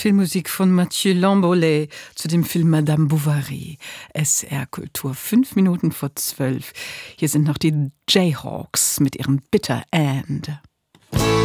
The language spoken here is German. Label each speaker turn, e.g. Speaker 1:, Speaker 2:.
Speaker 1: Filmmusik von Mathieu Lambolet zu dem Film Madame Bovary. SR Kultur, 5 Minuten vor 12. Hier sind noch die Jayhawks mit ihrem Bitter End.